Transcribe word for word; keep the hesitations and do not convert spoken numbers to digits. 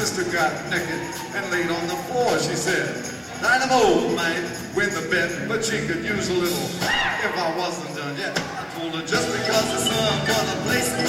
sister got naked and laid on the floor. She said, Dynamo might win the bet, but she could use a little if I wasn't done yet. I told her just because the sun gonna place